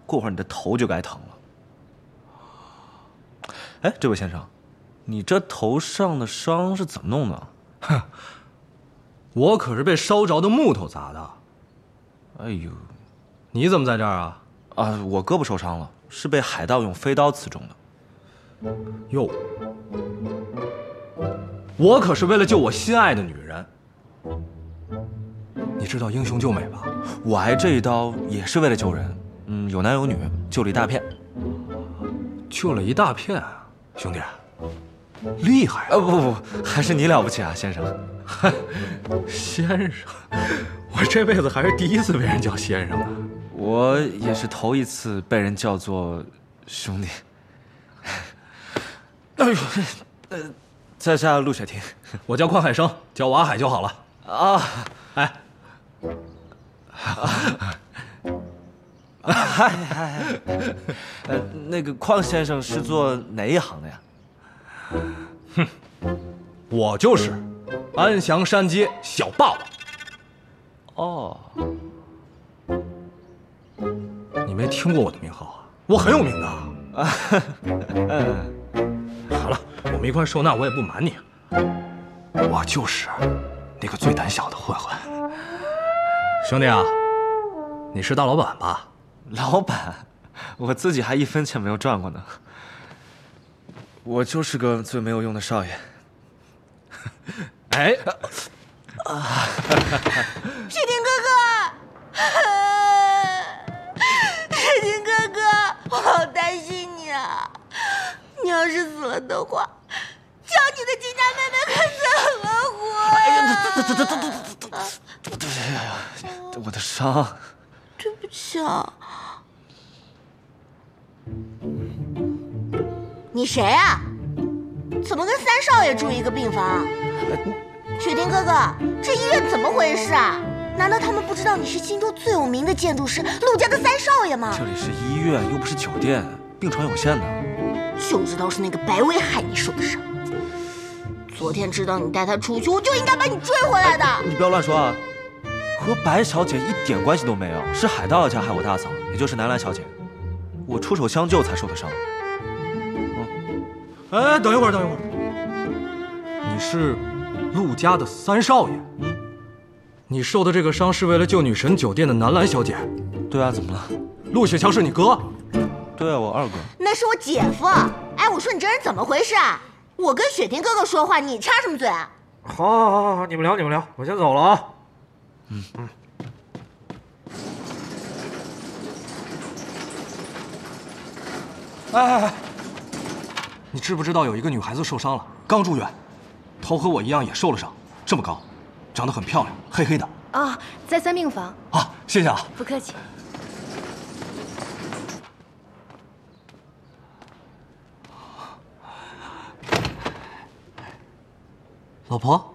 过会儿你的头就该疼了。哎，这位先生，你这头上的伤是怎么弄的？ 哼，我可是被烧着的木头砸的。 哎呦， 你怎么在这儿啊？ 啊，我胳膊受伤了，是被海盗用飞刀刺中的。 哟，我可是为了救我心爱的女人。你知道英雄救美吧？ 我挨这一刀也是为了救人，有男有女，救了一大片。 救了一大片啊，兄弟，厉害啊！ 不，还是你了不起啊，先生。 嗨，先生，我这辈子还是第一次被人叫先生呢。 我也是头一次被人叫做兄弟。哎呦，在下陆雪婷， 我叫邝海生，叫我阿海就好了。 啊， 哎， 嗨，那个邝先生是做哪一行的呀？ 哼，我就是安祥山街小霸王。 哦， 你没听过我的名号啊？我很有名的。好了，我们一块受难，我也不瞒你，我就是那个最胆小的混混。兄弟啊，你是大老板吧？ 老板，我自己还1分钱没有赚过呢。我就是个最没有用的少爷。 哎， 雪婷哥哥，雪婷哥哥，我好担心你啊！你要是死了的话，叫你的金家妹妹可怎么活呀？ 哎呀，我的伤。 对不起啊。你谁啊？怎么跟三少爷住一个病房？雪婷哥哥，这医院怎么回事啊？难道他们不知道你是荆州最有名的建筑师陆家的三少爷吗？ 这里是医院，又不是酒店，病床有限的。 就知道是那个白薇害你受的伤。昨天知道你带他出去，我就应该把你追回来的。 你不要乱说啊！和白小姐一点关系都没有，是海盗家害我大嫂，也就是南兰小姐。我出手相救才受的伤。 哎，等一会儿，你是陆家的三少爷？你受的这个伤是为了救女神酒店的南兰小姐？ 对啊，怎么了？ 陆雪橇是你哥？ 对啊，我二哥。 那是我姐夫。哎，我说你这人怎么回事啊？我跟雪婷哥哥说话，你插什么嘴啊？ 好，你们聊，我先走了啊。哎，你知不知道有一个女孩子受伤了，刚住院，头和我一样也受了伤，这么高，长得很漂亮，黑黑的。 啊，在3病房。 啊，谢谢啊。 不客气。 老婆，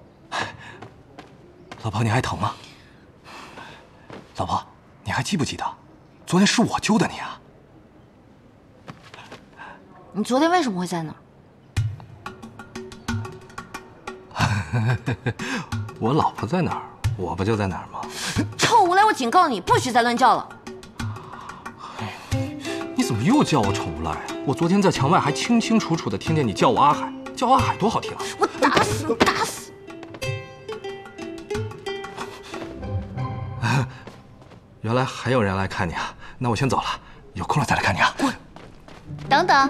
你还疼吗？老婆，你还记不记得，昨天是我救的你啊？ 你昨天为什么会在那儿？我老婆在哪儿，我不就在哪儿吗？ 臭无赖！我警告你，不许再乱叫了。 你怎么又叫我丑无赖啊？我昨天在墙外还清清楚楚地听见你叫我阿海，叫阿海多好听啊！ 我打死你，打死！ 原来还有人来看你啊，那我先走了，有空了再来看你啊。 滚！等等，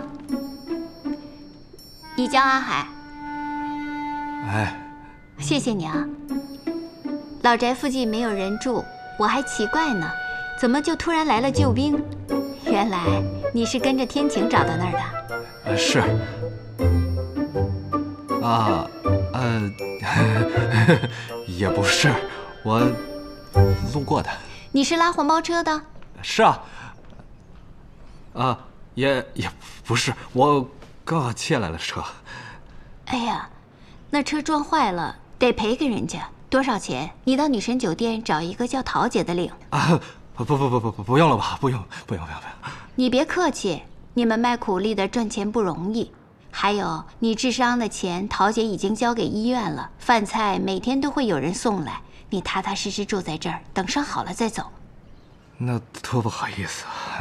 你叫阿海。 哎， 谢谢你啊。老宅附近没有人住，我还奇怪呢，怎么就突然来了救兵？原来你是跟着天晴找到那儿的。 是。啊，也不是，我路过的。 你是拉黄包车的？ 是啊。也不是，我刚好借来了车。 哎呀，那车撞坏了，得赔给人家。多少钱？你到女神酒店找一个叫桃姐的领。 啊，不用了吧？不用。 你别客气，你们卖苦力的赚钱不容易。还有，你治伤的钱，桃姐已经交给医院了，饭菜每天都会有人送来。你踏踏实实住在这儿，等伤好了再走。 那多不好意思啊。